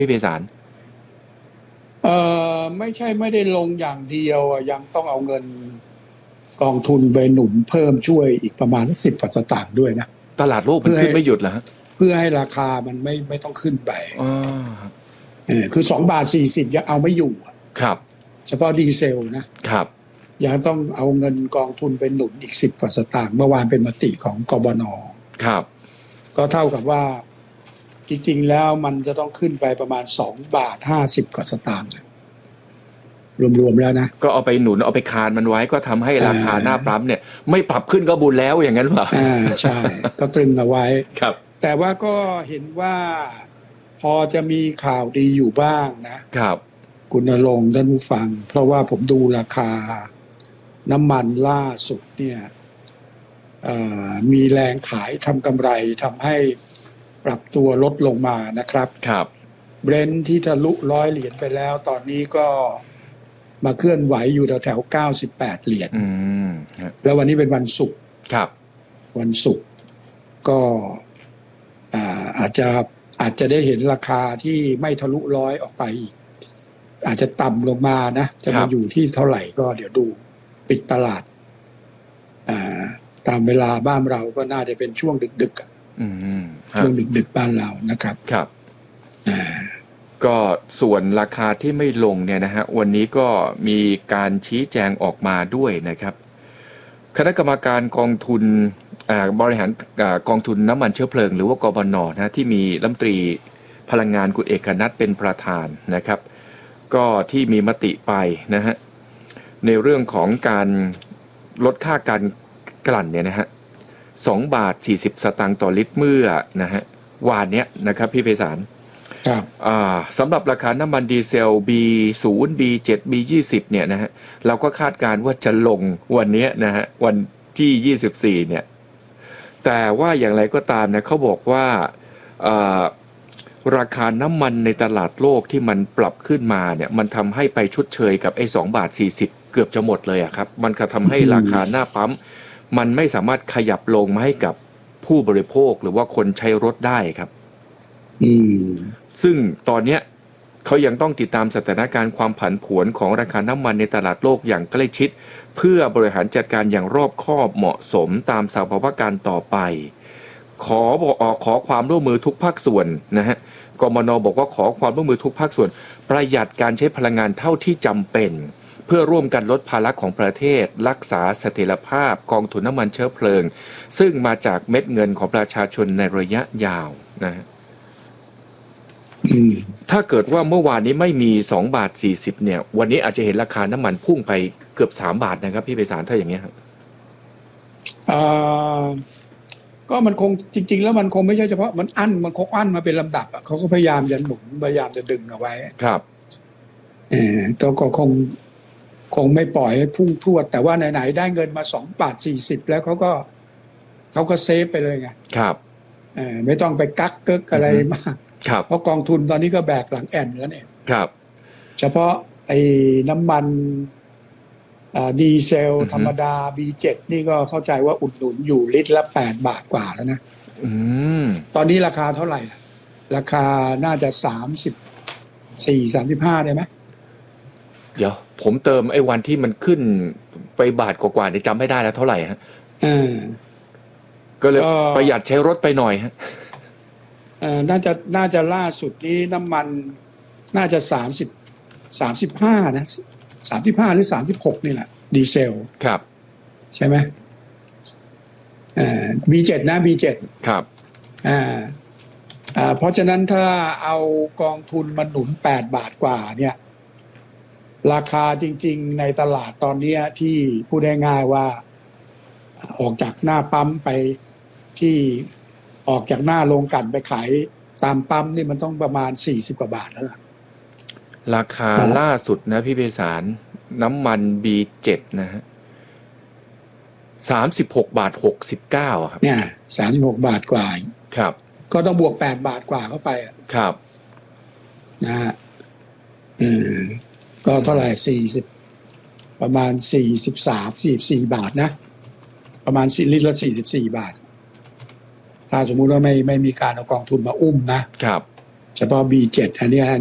พี่ไพศาลไม่ใช่ไม่ได้ลงอย่างเดียวยังต้องเอาเงินกองทุนไปหนุนเพิ่มช่วยอีกประมาณ10 สตางค์ด้วยนะตลาดโลกมันขึ้นไม่หยุดเหรอฮะเพื่อให้ราคามันไม่ต้องขึ้นไปคือ2.40 บาทยังเอาไม่อยู่ครับเฉพาะดีเซลนะครับยังต้องเอาเงินกองทุนไปหนุนอีก10 สตางค์เมื่อวานเป็นมติของกบน. ครับก็เท่ากับว่าจริงๆแล้วมันจะต้องขึ้นไปประมาณ2.50 สตางค์รวมๆแล้วนะก็เอาไปหนุนเอาไปคานมันไว้ก็ทำให้ราคาหน้าปั๊มเนี่ยไม่ปรับขึ้นก็บุญแล้วอย่างนั้นเปล่าใช่ก็ตรึงเอาไว้ครับแต่ว่าก็เห็นว่าพอจะมีข่าวดีอยู่บ้างนะครับคุณณรงค์ท่านผู้ฟังเพราะว่าผมดูราคาน้ำมันล่าสุดเนี่ยมีแรงขายทำกำไรทำให้ปรับตัวลดลงมานะครับครับเบรนท์ที่ทะลุ$100ไปแล้วตอนนี้ก็มาเคลื่อนไหวอยู่แถว$98แล้ววันนี้เป็นวันศุกร์ครับวันศุกร์ก็อาจจะได้เห็นราคาที่ไม่ทะลุ100ออกไปอีกอาจจะต่ำลงมานะจะมาอยู่ที่เท่าไหร่ก็เดี๋ยวดูปิดตลาดตามเวลาบ้านเราก็น่าจะเป็นช่วงดึกๆช่วงดึกๆบ้านเรานะครับครับก็ส่วนราคาที่ไม่ลงเนี่ยนะฮะวันนี้ก็มีการชี้แจงออกมาด้วยนะครับคณะกรรมการกองทุนบริหารกองทุนน้ำมันเชื้อเพลิงหรือว่ากบน.นะที่มีรัฐมนตรีพลังงานคุณเอกนัทเป็นประธานนะครับก็ที่มีมติไปนะฮะในเรื่องของการลดค่าการกลั่นเนี่ยนะฮะ$2.40 ต่อลิตรเมื่อนะฮะวานเนี้ยนะครับพี่ไพศาลสำหรับราคาน้ำมันดีเซล B0 B7 B20 เนี่ยนะฮะเราก็คาดการณ์ว่าจะลงวันนี้นะฮะวันที่24เนี่ยแต่ว่าอย่างไรก็ตามนะเขาบอกว่าราคาน้ำมันในตลาดโลกที่มันปรับขึ้นมาเนี่ยมันทำให้ไปชดเชยกับไอ้$2.40เกือบจะหมดเลยอะครับมันก็ทำให้ราคาหน้าปั๊มมันไม่สามารถขยับลงมาให้กับผู้บริโภคหรือว่าคนใช้รถได้ครับซึ่งตอนนี้เขายังต้องติดตามสถานการณ์ความผันผวนของราคาน้ำมันในตลาดโลกอย่างใกล้ชิดเพื่อบริหารจัดการอย่างรอบคอบเหมาะสมตามสภาวะการต่อไปขอความร่วมมือทุกภาคส่วนนะฮะกมน.บอกว่าขอความร่วมมือทุกภาคส่วนประหยัดการใช้พลังงานเท่าที่จำเป็นเพื่อร่วมกันลดภาระของประเทศรักษาเสถียรภาพกองทุนน้ำมันเชื้อเพลิงซึ่งมาจากเม็ดเงินของประชาชนในระยะยาวนะฮะถ้าเกิดว่าเมื่อวานนี้ไม่มี$2.40เนี่ยวันนี้อาจจะเห็นราคาน้ำมันพุ่งไปเกือบ$3นะครับพี่ไพศาลถ้าอย่างเงี้ยครับก็มันคงจริงๆแล้วมันคงไม่ใช่เฉพาะมันคงอั้นมาเป็นลำดับเขาก็พยายามจะหนุนพยายามจะดึงเอาไว้ครับก็คงไม่ปล่อยให้พุ่งพรวดแต่ว่าไหนๆได้เงินมา$2.40แล้วเขาก็เซฟไปเลยไงครับไม่ต้องไปกักเกิกอะไรมากเพราะกองทุนตอนนี้ก็แบกหลังแอนแล้วเนี่ยครับเฉพาะไอ้น้ำมันดีเซลธรรมดา B7 นี่ก็เข้าใจว่าอุดหนุนอยู่ลิตรละ$8กว่าแล้วนะตอนนี้ราคาเท่าไหร่ราคาน่าจะ34-35ได้ไหมเดี๋ยวผมเติมไอ้วันที่มันขึ้นไปบาทกว่าๆเนี่ยจำไม่ได้แล้วเท่าไหร่ฮะก็เลยประหยัดใช้รถไปหน่อยฮะน่าจะล่าสุดนี้น้ำมันน่าจะ35นะ35หรือ36นี่แหละดีเซลครับใช่ไหมB7 นะ B7 ครับเพราะฉะนั้นถ้าเอากองทุนมาหนุน$8กว่าเนี่ยราคาจริงๆในตลาดตอนนี้ที่พูดง่ายๆว่าออกจากหน้าปั๊มไปที่ออกจากหน้าโรงกลั่นไปขายตามปั๊มนี่มันต้องประมาณ40กว่าบาทแล้วล่ะราคาล่าสุดนะพี่ไพศาลน้ำมัน B7 นะฮะ$36.69ครับเนี่ย$36กว่าครับก็ต้องบวก$8กว่าเข้าไปครับนะฮะก็เท่าไหร่40ประมาณ44 บาทนะประมาณลิตรละ44 บาทถ้าสมมุติว่าไม่มีการเอากองทุนมาอุ้มนะครับเฉพาะ B7 อันเนี้ย